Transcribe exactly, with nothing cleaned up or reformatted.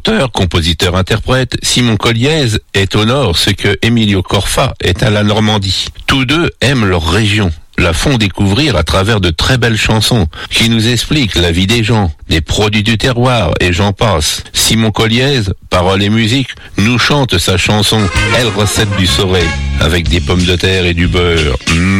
Auteur, compositeur, interprète, Simon Colliez est au nord ce que Emilio Corfa est à la Normandie. Tous deux aiment leur région, la font découvrir à travers de très belles chansons qui nous expliquent la vie des gens, des produits du terroir et j'en passe. Simon Colliez, paroles et musique, nous chante sa chanson « Elle recette du Sorel » avec des pommes de terre et du beurre. Mmh.